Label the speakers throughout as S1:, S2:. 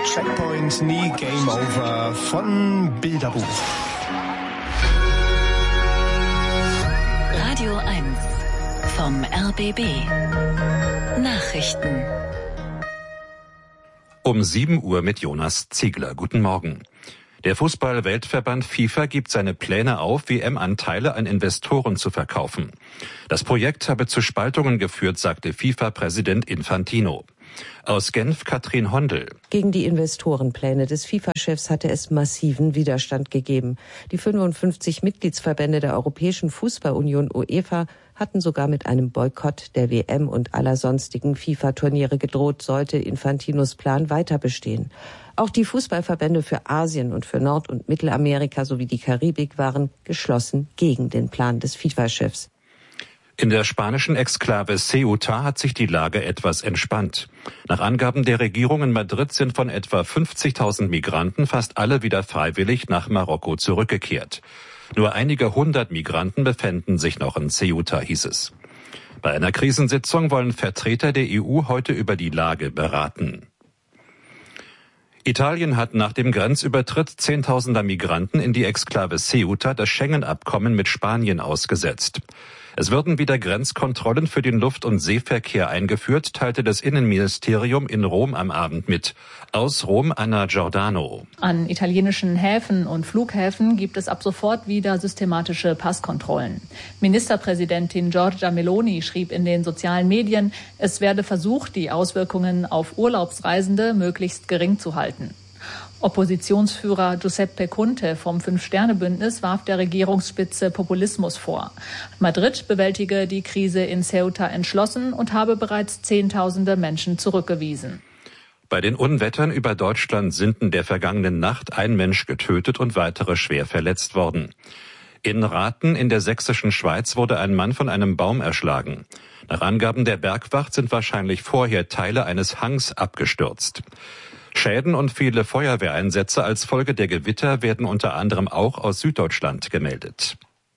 S1: Checkpoint, nie Game Over von Bilderbuch.
S2: Radio 1 vom RBB. Nachrichten.
S3: Um 7 Uhr mit Jonas Ziegler. Guten Morgen. Der Fußball-Weltverband FIFA gibt seine Pläne auf, WM-Anteile an Investoren zu verkaufen. Das Projekt habe zu Spaltungen geführt, sagte FIFA-Präsident Infantino. Aus Genf Katrin Hondel.
S4: Gegen die Investorenpläne des FIFA-Chefs hatte es massiven Widerstand gegeben. Die 55 Mitgliedsverbände der Europäischen Fußballunion UEFA hatten sogar mit einem Boykott der WM und aller sonstigen FIFA-Turniere gedroht, sollte Infantinos Plan weiter bestehen. Auch die Fußballverbände für Asien und für Nord- und Mittelamerika sowie die Karibik waren geschlossen gegen den Plan des FIFA-Chefs.
S3: In der spanischen Exklave Ceuta hat sich die Lage etwas entspannt. Nach Angaben der Regierung in Madrid sind von etwa 50.000 Migranten fast alle wieder freiwillig nach Marokko zurückgekehrt. Nur einige hundert Migranten befänden sich noch in Ceuta, hieß es. Bei einer Krisensitzung wollen Vertreter der EU heute über die Lage beraten. Italien hat nach dem Grenzübertritt Zehntausender Migranten in die Exklave Ceuta das Schengen-Abkommen mit Spanien ausgesetzt. Es würden wieder Grenzkontrollen für den Luft- und Seeverkehr eingeführt, teilte das Innenministerium in Rom am Abend mit. Aus Rom Anna Giordano.
S5: An italienischen Häfen und Flughäfen gibt es ab sofort wieder systematische Passkontrollen. Ministerpräsidentin Giorgia Meloni schrieb in den sozialen Medien, es werde versucht, die Auswirkungen auf Urlaubsreisende möglichst gering zu halten. Oppositionsführer Giuseppe Conte vom Fünf-Sterne-Bündnis warf der Regierungsspitze Populismus vor. Madrid bewältige die Krise in Ceuta entschlossen und habe bereits Zehntausende Menschen zurückgewiesen.
S3: Bei den Unwettern über Deutschland sind in der vergangenen Nacht ein Mensch getötet und weitere schwer verletzt worden. In Rathen in der sächsischen Schweiz wurde ein Mann von einem Baum erschlagen. Nach Angaben der Bergwacht sind wahrscheinlich vorher Teile eines Hangs abgestürzt. Schäden und viele Feuerwehreinsätze als Folge der Gewitter werden unter anderem auch aus Süddeutschland gemeldet.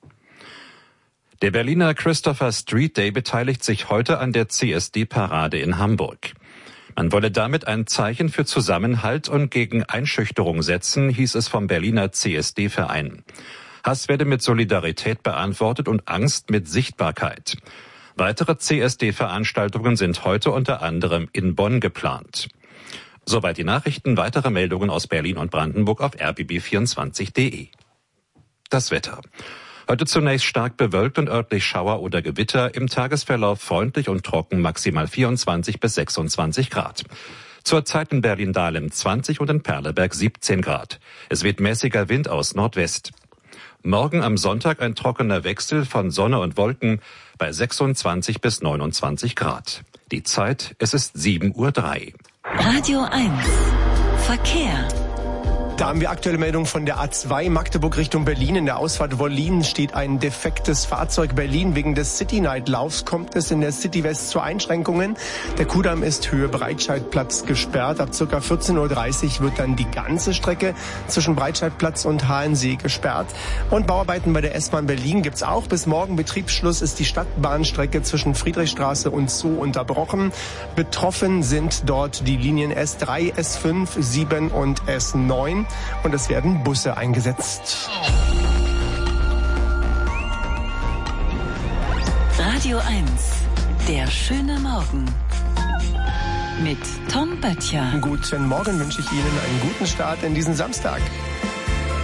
S3: Der Berliner Christopher Street Day beteiligt sich heute an der CSD-Parade in Hamburg. Man wolle damit ein Zeichen für Zusammenhalt und gegen Einschüchterung setzen, hieß es vom Berliner CSD-Verein. Hass werde mit Solidarität beantwortet und Angst mit Sichtbarkeit. Weitere CSD-Veranstaltungen sind heute unter anderem in Bonn geplant. Soweit die Nachrichten, weitere Meldungen aus Berlin und Brandenburg auf rbb24.de. Das Wetter. Heute zunächst stark bewölkt und örtlich Schauer oder Gewitter, im Tagesverlauf freundlich und trocken, maximal 24 bis 26 Grad. Zurzeit in Berlin-Dahlem 20 und in Perleberg 17 Grad. Es weht mäßiger Wind aus Nordwest. Morgen am Sonntag ein trockener Wechsel von Sonne und Wolken bei 26 bis 29 Grad. Die Zeit, es ist 7:03 Uhr.
S2: Radio 1 Verkehr.
S1: Da haben wir aktuelle Meldung von der A2 Magdeburg Richtung Berlin. In der Ausfahrt Wollin steht ein defektes Fahrzeug. Berlin wegen des City-Night-Laufs kommt es in der City West zu Einschränkungen. Der Kudamm ist Höhe Breitscheidplatz gesperrt. Ab ca. 14:30 Uhr wird dann die ganze Strecke zwischen Breitscheidplatz und Halensee gesperrt. Und Bauarbeiten bei der S-Bahn Berlin gibt's auch. Bis morgen Betriebsschluss ist die Stadtbahnstrecke zwischen Friedrichstraße und Zoo unterbrochen. Betroffen sind dort die Linien S3, S5, 7 und S9. Und es werden Busse eingesetzt.
S2: Radio 1, der schöne Morgen. Mit Tom Böttcher.
S1: Guten Morgen wünsche ich Ihnen einen guten Start in diesen Samstag.